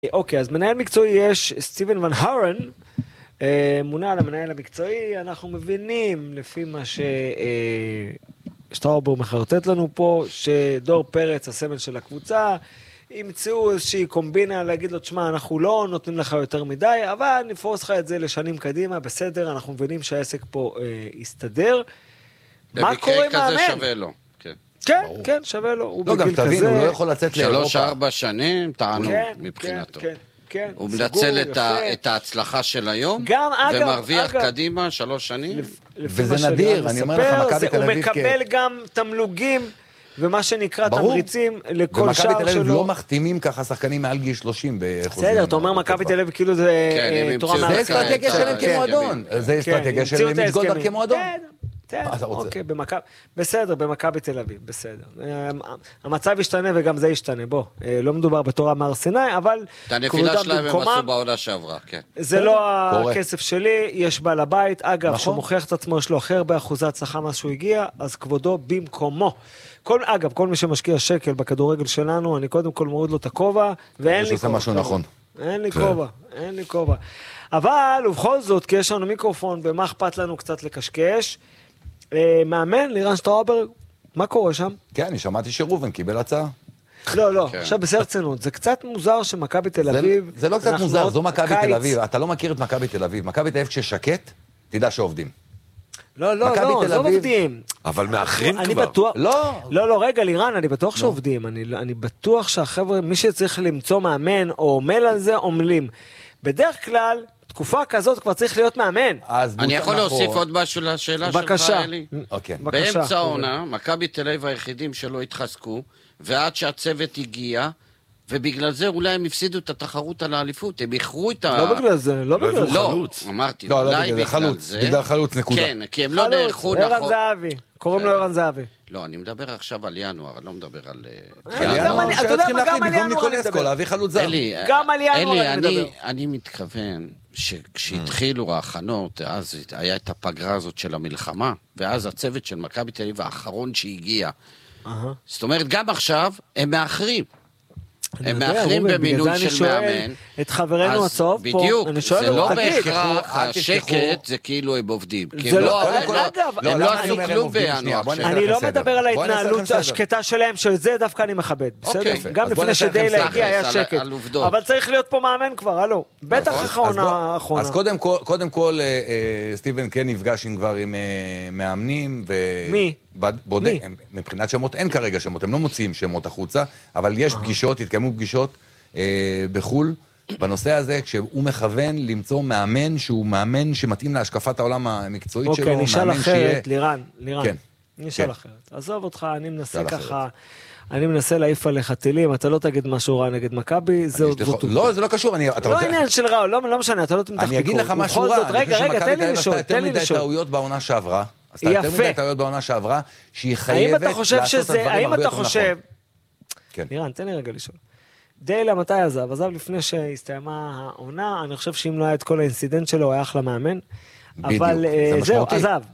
אוקיי, אז מנהל מקצועי יש סטיבן ון הרן, מונה על המנהל המקצועי, אנחנו מבינים לפי מה שטראובר מחרטט לנו פה, שדור פרץ, הסמל של הקבוצה, ימצאו איזושהי קומבינה להגיד לו, תשמע, אנחנו לא נותנים לך יותר מדי, אבל נפרוס לך את זה לשנים קדימה, בסדר, אנחנו מבינים שהעסק פה יסתדר. מה קורה עם מאמן? במקרה כזה שווה לו. כן, כן, שווה לו. לא, גם תבין, הוא לא יכול לצאת לאירופה. 3-4 שנים, טענו מבחינתו. כן, הוא מנצל את ההצלחה של היום, ומרוויח קדימה 3 שנים. וזה נדיר, אני אומר לך, מכבי תל אביב... הוא מקבל גם תמלוגים, ומה שנקרא תמריצים לכל שער שלו. ומכבי תל אביב לא מחתימים ככה שחקנים מעל גיל 30 בחוזים. בסדר, אתה אומר מכבי תל אביב כאילו זה תורה מהחיים. זה אסטרטגיה שלהם כמועדון. זה אסטרטגיה שלהם לסגוד כמועדון. אוקיי, בסדר, במכבי תל אביב, בסדר. המצב ישתנה וגם זה ישתנה, בוא. לא מדובר בתורה מארסנאי, אבל... את הנפילה שלהם הם עשו בעונה שעברה, כן. זה לא הכסף שלי, יש בעל הבית. אגב, שמוכיח את עצמו, יש לו הכי הרבה אחוזי הצלחה מה שהוא הגיע, אז כבודו במקומו. אגב, כל מי שמשקיע שקל בכדורגל שלנו, אני קודם כל מוריד לו את הכובע, ואין לי כובע. אין לי כובע. אבל, ובכל זאת, כי יש לנו מיקרופון, ומה אכפת לנו קצת לקשקש, מאמן, לירן שטראובר, מה קורה שם? כן, אני שמעתי שרובן קיבל הצעה. לא, עכשיו בסרצנות, זה קצת מוזר שמכבי תל אביב... זה לא קצת מוזר, זו מכבי תל אביב, אתה לא מכיר את מכבי תל אביב, מכבי תל אביב כששקט, תדע שעובדים. לא, זה עובדים. אבל מאחרים כבר. לא, רגע, לירן, אני בטוח שעובדים, אני בטוח שהחבר'ה, מי שצריך למצוא מאמן או עומל על זה, עומלים. בדרך כלל, תקופה כזאת כבר צריך להיות מאמן. אני יכול להוסיף עוד משהו לשאלה שלך, אלי? באמצע העונה, מכבי תל אביב היחידים שלא התחזקו, ועד שהצוות הגיע, ובגלל זה אולי הם הפסידו את התחרות על האליפות, הם איחרו את ה... לא בגלל זה. לא, אמרתי, אולי בגלל זה. בגלל חלוץ, נקודה. כן, כי הם לא נערכו נכון. ערן זהבי, קוראים לו ערן זהבי. לא, אני מדבר עכשיו על ינואר, אני לא מדבר על... אתה יודע מה, גם על ינואר אני מדבר. להביא חלוץ זר. גם על ינואר אני מדבר. אני מתכוון שכשהתחילו ההכנות, אז היה את הפגרה הזאת של המלחמה, ואז הצוות של מכבי תל אביב האחרון שהגיע. זאת אומרת, גם עכשיו הם מאחרים. הם מאחרים במינוי של מאמן. את חברנו הצהוב פה, בדיוק, זה לא בהכרח, השקט זה כאילו הם עובדים. הם לא עשו כלום בינואר. אני לא מדבר על ההתנהלות השקטה שלהם, שזה דווקא אני מכבד. בסדר? גם לפני שדיילה הגיע היה שקט. אבל צריך להיות פה מאמן כבר, הלו. בטח האחרונה. אז קודם כל, סטיבן כן נפגש כבר עם מאמנים. מי? בודק, מבחינת שמות אין כרגע שמות, הם לא מוציאים שמות החוצה, אבל יש פגישות, התקיימו פגישות בחול, בנושא הזה, כשהוא מכוון למצוא מאמן, שהוא מאמן שמתאים להשקפת העולם המקצועית שלו. אוקיי, נשאל אחרת, לירן, נשאל אחרת. עזוב אותך, אני מנסה ככה, אני מנסה להעיף עליך טילים, אתה לא תגיד משהו רע נגד מכבי, לא, זה לא קשור. לא עניין של רע, לא משנה, אתה לא תמתח ביקור. אני אגיד לך משהו רע, רגע, תן לי לשאול. טעויות בעונה שעברה, אז אתה יותר מדי טעויות בעונה שעברה, שהיא חייבת לעשות את הדברים הרבה יותר נכון. לירן, תן לי רגע לשאול. דיילה מתי עזב? עזב לפני שהסתיימה העונה, אני חושב שאם לא היה את כל האינסידנט שלו, הוא היה אחלה מאמן. אבל זהו,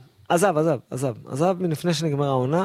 עזב מלפני שנגמר העונה.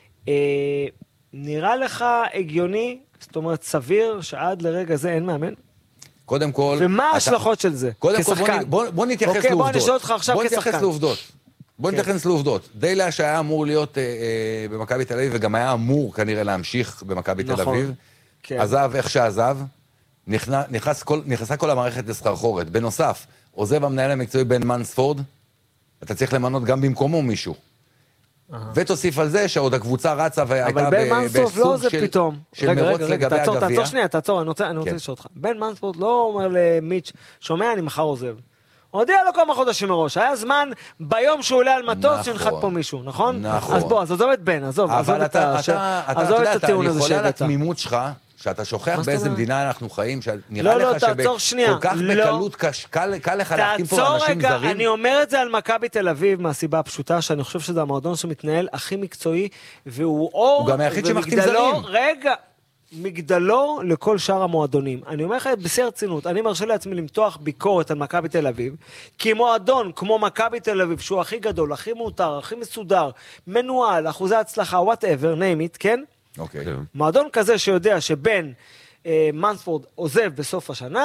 נראה לך הגיוני, זאת אומרת סביר, שעד לרגע זה אין מאמן? קודם כל... ומה ההשלכות של זה? כשחקן. בוא נתייחס לעובדות. בוא נשאל אותך עכשיו כשחקן. בוא נתייחס לעובדות. דיילה שהיה אמור להיות במכבי תל אביב, וגם היה אמור כנראה להמשיך במכבי תל אביב, עזב איך שעזב, נכנסה כל המערכת לסחרחורת. בנוסף, עוזב המנהל המקצועי בן מנספורד, אתה צריך למנות גם במקומו מישהו. ותוסיף על זה שעוד הקבוצה רצה והייתה בסוג של מרוץ לגבי הגביע. תעצור שנייה, אני רוצה לשאול אותך. בן מנספורד לא אומר למיץ' שומע, אני מחר עוזב. הודיע לו כמה חודשים מראש, היה זמן ביום שהוא עולה על מטוס שנחת פה מישהו, נכון? נכון. אז בוא, אז עזוב את בן, עזוב את הטיעון הזה שהבאת. אני יכול על שהבאת. התמימות שלך, שאתה שוכח באיזה מדינה אנחנו חיים, שנראה לך שכל כך בקלות קל לך להחתים פה אנשים זרים. אני אומר את זה על מכבי תל אביב מהסיבה הפשוטה, שאני חושב שזה המועדון שמתנהל הכי מקצועי, והוא אור, הוא גם היחיד שמחתים זרים. רגע, מגדלו לכל שאר המועדונים. אני אומר לך בשיא הרצינות, אני מרשה לעצמי למתוח ביקורת על מכבי תל אביב, כי מועדון כמו מכבי תל אביב, שהוא הכי גדול, הכי מותר, הכי מסודר, מנוהל, אחוזי הצלחה, whatever, name it, כן? אוקיי. מועדון כזה שיודע שבין מנספורד עוזב בסוף השנה,